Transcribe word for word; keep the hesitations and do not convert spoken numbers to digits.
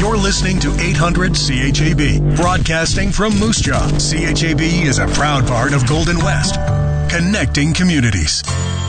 You're listening to eight hundred C H A B, broadcasting from Moose Jaw. C H A B is a proud part of Golden West, connecting communities.